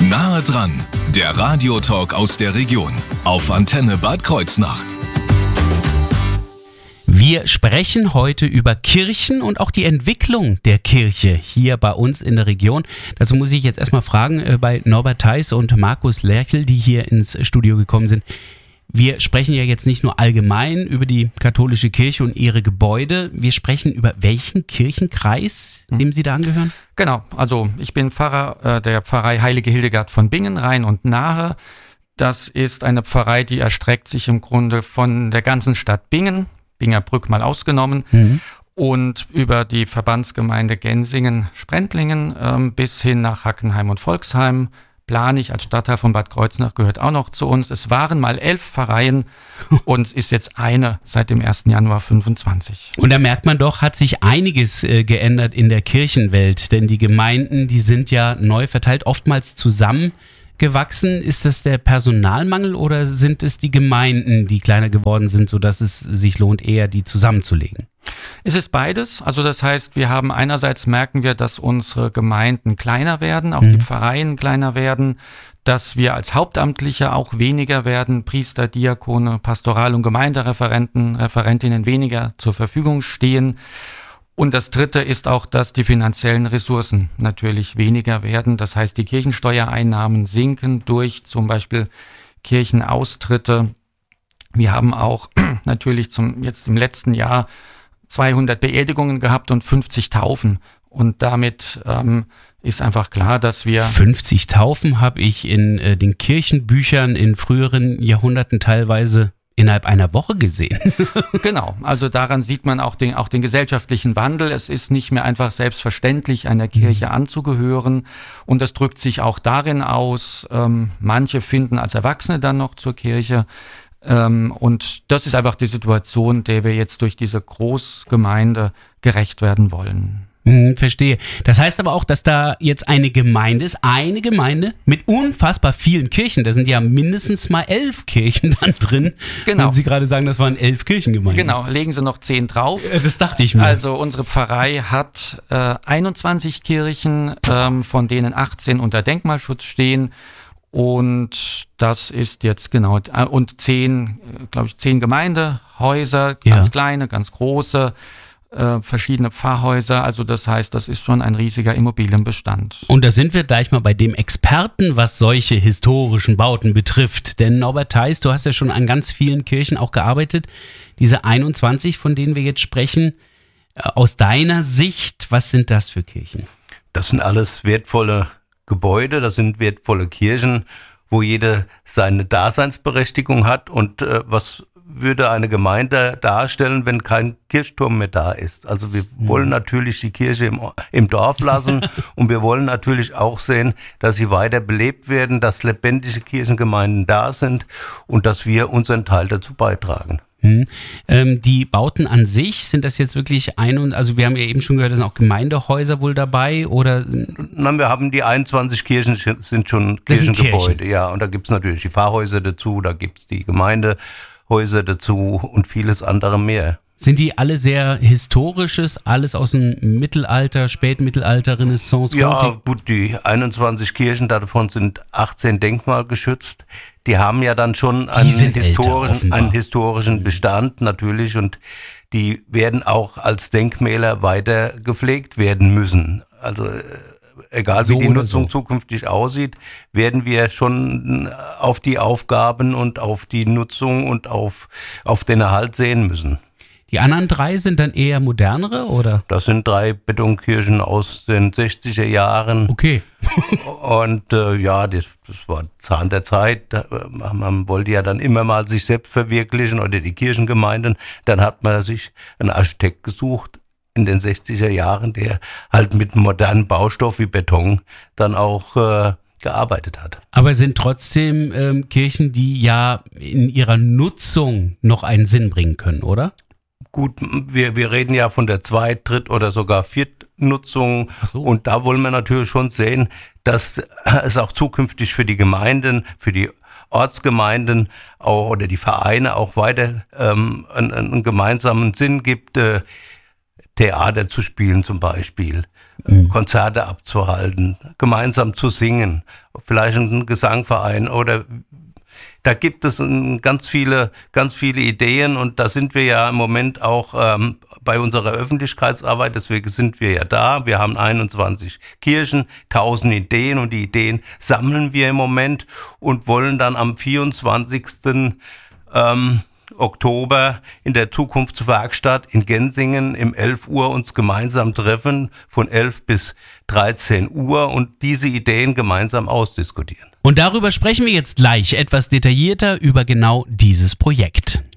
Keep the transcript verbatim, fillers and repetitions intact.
Nahe dran, der Radiotalk aus der Region auf Antenne Bad Kreuznach. Wir sprechen heute über Kirchen und auch die Entwicklung der Kirche hier bei uns in der Region. Dazu muss ich jetzt erstmal fragen äh, bei Norbert Theis und Markus Lerchel, die hier ins Studio gekommen sind. Wir sprechen ja jetzt nicht nur allgemein über die katholische Kirche und ihre Gebäude. Wir sprechen über welchen Kirchenkreis, dem Sie da angehören? Genau, also ich bin Pfarrer äh, der Pfarrei Heilige Hildegard von Bingen, Rhein und Nahe. Das ist eine Pfarrei, die erstreckt sich im Grunde von der ganzen Stadt Bingen, Bingerbrück mal ausgenommen, mhm. und über die Verbandsgemeinde Gensingen-Sprendlingen ähm, bis hin nach Hackenheim und Volksheim. Planich als Stadtteil von Bad Kreuznach gehört auch noch zu uns. Es waren mal elf Pfarreien und es ist jetzt eine seit dem ersten Januar fünfundzwanzig. Und da merkt man doch, hat sich einiges äh, geändert in der Kirchenwelt, denn die Gemeinden, die sind ja neu verteilt, oftmals zusammengewachsen. Ist das der Personalmangel oder sind es die Gemeinden, die kleiner geworden sind, sodass es sich lohnt, eher die zusammenzulegen? Es ist beides. Also das heißt, wir haben einerseits merken wir, dass unsere Gemeinden kleiner werden, auch mhm. die Pfarreien kleiner werden, dass wir als Hauptamtliche auch weniger werden, Priester, Diakone, Pastoral- und Gemeindereferenten, Referentinnen weniger zur Verfügung stehen. Und das Dritte ist auch, dass die finanziellen Ressourcen natürlich weniger werden. Das heißt, die Kirchensteuereinnahmen sinken durch zum Beispiel Kirchenaustritte. Wir haben auch natürlich zum jetzt im letzten Jahr zweihundert Beerdigungen gehabt und fünfzig Taufen. Und damit ähm, ist einfach klar, dass wir... fünfzig Taufen habe ich in äh, den Kirchenbüchern in früheren Jahrhunderten teilweise innerhalb einer Woche gesehen. Genau, also daran sieht man auch den, auch den gesellschaftlichen Wandel. Es ist nicht mehr einfach selbstverständlich, einer Kirche mhm. anzugehören. Und das drückt sich auch darin aus, ähm, manche finden als Erwachsene dann noch zur Kirche. Ähm, und das ist einfach die Situation, der wir jetzt durch diese Großgemeinde gerecht werden wollen. Hm, verstehe. Das heißt aber auch, dass da jetzt eine Gemeinde ist, eine Gemeinde mit unfassbar vielen Kirchen. Da sind ja mindestens mal elf Kirchen dann drin. Genau. Wenn Sie gerade sagen, das waren elf Kirchengemeinden. Genau, legen Sie noch zehn drauf. Das dachte ich mir. Also unsere Pfarrei hat äh, einundzwanzig Kirchen, ähm, von denen achtzehn unter Denkmalschutz stehen. Und das ist jetzt genau, und zehn, glaube ich, zehn Gemeindehäuser, ganz ja. kleine, ganz große, äh, verschiedene Pfarrhäuser. Also das heißt, das ist schon ein riesiger Immobilienbestand. Und da sind wir gleich mal bei dem Experten, was solche historischen Bauten betrifft. Denn Norbert Theis, du hast ja schon an ganz vielen Kirchen auch gearbeitet. Diese einundzwanzig, von denen wir jetzt sprechen, aus deiner Sicht, was sind das für Kirchen? Das sind alles wertvolle Gebäude, das sind wertvolle Kirchen, wo jede seine Daseinsberechtigung hat. Und äh, was würde eine Gemeinde darstellen, wenn kein Kirchturm mehr da ist? Also wir mhm. wollen natürlich die Kirche im, im Dorf lassen und wir wollen natürlich auch sehen, dass sie weiter belebt werden, dass lebendige Kirchengemeinden da sind und dass wir unseren Teil dazu beitragen. Hm. Ähm, die Bauten an sich, sind das jetzt wirklich ein und, also wir haben ja eben schon gehört, da sind auch Gemeindehäuser wohl dabei, oder? Nein, wir haben die einundzwanzig Kirchen, sind schon Kirchengebäude, Kirchen. Ja, und da gibt es natürlich die Pfarrhäuser dazu, da gibt es die Gemeindehäuser dazu und vieles andere mehr. Sind die alle sehr historisches, alles aus dem Mittelalter, Spätmittelalter, Renaissance? Ja, gut, die einundzwanzig Kirchen, davon sind achtzehn denkmalgeschützt. Die haben ja dann schon einen historischen, einen historischen Bestand natürlich und die werden auch als Denkmäler weiter gepflegt werden müssen. Also egal wie so die Nutzung so. zukünftig aussieht, werden wir schon auf die Aufgaben und auf die Nutzung und auf, auf den Erhalt sehen müssen. Die anderen drei sind dann eher modernere, oder? Das sind drei Betonkirchen aus den sechziger Jahren. Okay. Und äh, ja, das, das war Zahn der Zeit. Man wollte ja dann immer mal sich selbst verwirklichen oder die Kirchengemeinden. Dann hat man sich einen Architekt gesucht in den sechziger Jahren, der halt mit modernen Baustoff wie Beton dann auch äh, gearbeitet hat. Aber sind trotzdem ähm, Kirchen, die ja in ihrer Nutzung noch einen Sinn bringen können, oder? Gut, wir, wir reden ja von der Zweit-, Dritt- oder sogar Viertnutzung. Ach so. Und da wollen wir natürlich schon sehen, dass es auch zukünftig für die Gemeinden, für die Ortsgemeinden auch, oder die Vereine auch weiter ähm, einen, einen gemeinsamen Sinn gibt, äh, Theater zu spielen zum Beispiel. mhm. Konzerte abzuhalten, gemeinsam zu singen, vielleicht ein Gesangverein oder da gibt es ganz viele, ganz viele Ideen und da sind wir ja im Moment auch ähm, bei unserer Öffentlichkeitsarbeit, deswegen sind wir ja da. Wir haben einundzwanzig Kirchen, tausend Ideen und die Ideen sammeln wir im Moment und wollen dann am vierundzwanzigsten Ähm, Oktober in der Zukunftswerkstatt in Gensingen um elf Uhr uns gemeinsam treffen, von elf bis dreizehn Uhr und diese Ideen gemeinsam ausdiskutieren. Und darüber sprechen wir jetzt gleich etwas detaillierter über genau dieses Projekt.